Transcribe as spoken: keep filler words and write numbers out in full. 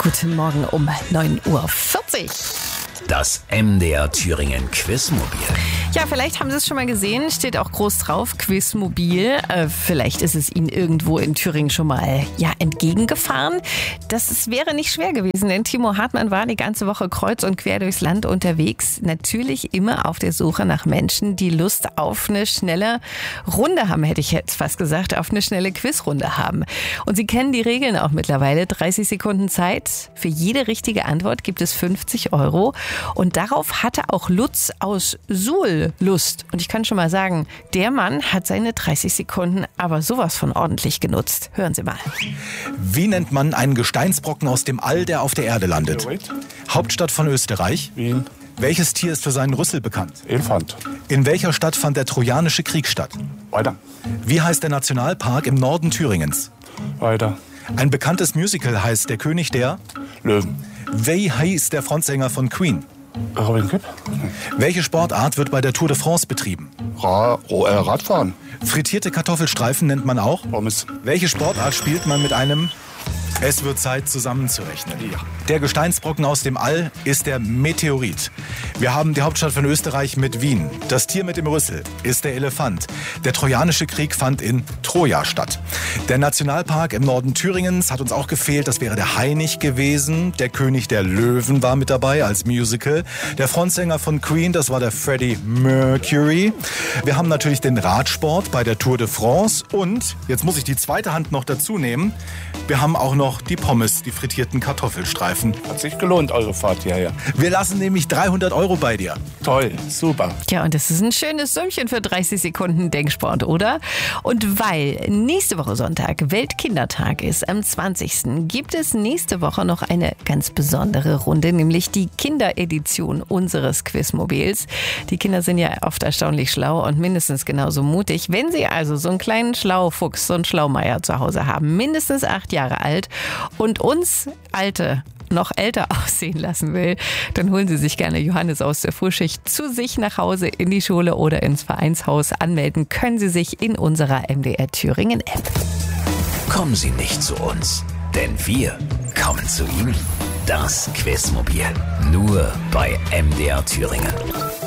Guten Morgen um neun Uhr vierzig. Das M D R Thüringen Quizmobil. Ja, vielleicht haben Sie es schon mal gesehen, steht auch groß drauf, Quizmobil. Äh, vielleicht ist es Ihnen irgendwo in Thüringen schon mal ja, entgegengefahren. Das ist, wäre nicht schwer gewesen, denn Timo Hartmann war die ganze Woche kreuz und quer durchs Land unterwegs. Natürlich immer auf der Suche nach Menschen, die Lust auf eine schnelle Runde haben, hätte ich jetzt fast gesagt, auf eine schnelle Quizrunde haben. Und Sie kennen die Regeln auch mittlerweile. dreißig Sekunden Zeit. Für jede richtige Antwort gibt es fünfzig Euro. Und darauf hatte auch Lutz aus Suhl Lust. Und ich kann schon mal sagen, der Mann hat seine dreißig Sekunden aber sowas von ordentlich genutzt. Hören Sie mal. Wie nennt man einen Gesteinsbrocken aus dem All, der auf der Erde landet? Hauptstadt von Österreich? Wien. Welches Tier ist für seinen Rüssel bekannt? Elefant. In welcher Stadt fand der Trojanische Krieg statt? Weiter. Wie heißt der Nationalpark im Norden Thüringens? Weiter. Ein bekanntes Musical heißt Der König der? Löwen. Wie heißt der Frontsänger von Queen? Robin Kipp. Welche Sportart wird bei der Tour de France betrieben? Ra Ro äh, Radfahren. Frittierte Kartoffelstreifen nennt man auch? Pommes. Welche Sportart spielt man mit einem? Es wird Zeit, zusammenzurechnen. Ja. Der Gesteinsbrocken aus dem All ist der Meteorit. Wir haben die Hauptstadt von Österreich mit Wien. Das Tier mit dem Rüssel ist der Elefant. Der Trojanische Krieg fand in Troja statt. Der Nationalpark im Norden Thüringens hat uns auch gefehlt. Das wäre der Hainich gewesen. Der König der Löwen war mit dabei als Musical. Der Frontsänger von Queen, das war der Freddie Mercury. Wir haben natürlich den Radsport bei der Tour de France. Und, jetzt muss ich die zweite Hand noch dazu nehmen, wir haben auch noch die Pommes, die frittierten Kartoffelstreifen. Hat sich gelohnt, eure Fahrt hierher. Wir lassen nämlich dreihundert Euro bei dir. Toll, super. Ja, und das ist ein schönes Sümmchen für dreißig Sekunden Denksport, oder? Und weil nächste Woche Sonntag Weltkindertag ist, am zwanzigsten gibt es nächste Woche noch eine ganz besondere Runde, nämlich die Kinderedition unseres Quizmobils. Die Kinder sind ja oft erstaunlich schlau und mindestens genauso mutig. Wenn sie also so einen kleinen Schlaufuchs, so einen Schlaumeier zu Hause haben, mindestens acht Jahre alt und uns Alte noch älter aussehen lassen will, dann holen Sie sich gerne Johannes aus der Frühschicht zu sich nach Hause in die Schule oder ins Vereinshaus. Anmelden können Sie sich in unserer M D R Thüringen App. Kommen Sie nicht zu uns, denn wir kommen zu Ihnen. Das Quizmobil. Nur bei M D R Thüringen.